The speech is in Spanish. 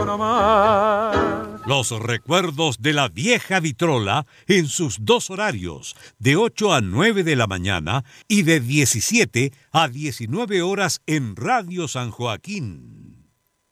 nomás. Los recuerdos de la vieja vitrola en sus dos horarios, de 8 a 9 de la mañana y de 17 a 19 horas en Radio San Joaquín.